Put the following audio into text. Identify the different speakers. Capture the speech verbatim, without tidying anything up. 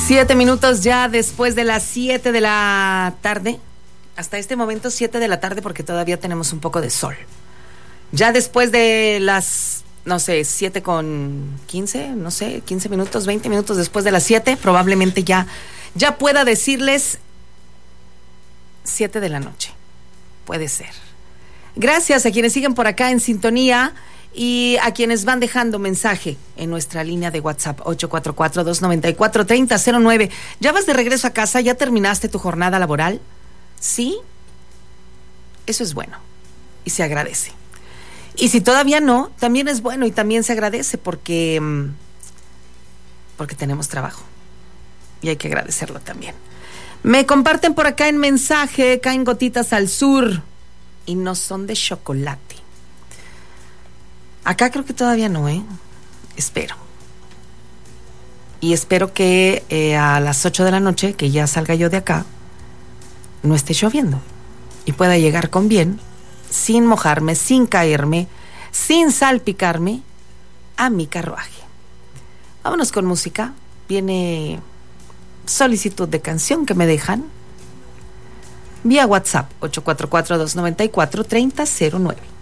Speaker 1: Siete minutos ya después de las siete de la tarde. Hasta este momento siete de la tarde porque todavía tenemos un poco de sol. Ya después de las, no sé, siete con quince, no sé, quince minutos, veinte minutos después de las siete, probablemente ya, ya pueda decirles siete de la noche. Puede ser. Gracias a quienes siguen por acá en sintonía y a quienes van dejando mensaje en nuestra línea de WhatsApp ocho cuatro cuatro, dos nueve cuatro, tres cero cero nueve. ¿Ya vas de regreso a casa? ¿Ya terminaste tu jornada laboral? ¿Sí? Eso es bueno y se agradece. Y si todavía no, también es bueno y también se agradece porque, porque tenemos trabajo y hay que agradecerlo también. Me comparten por acá en mensaje, caen gotitas al sur y no son de chocolate. Acá creo que todavía no, ¿eh? Espero. Y espero que eh, a las ocho de la noche, que ya salga yo de acá, no esté lloviendo y pueda llegar con bien, sin mojarme, sin caerme, sin salpicarme, a mi carruaje. Vámonos con música. Viene solicitud de canción que me dejan vía WhatsApp ocho cuatro cuatro, dos nueve cuatro, tres cero cero nueve.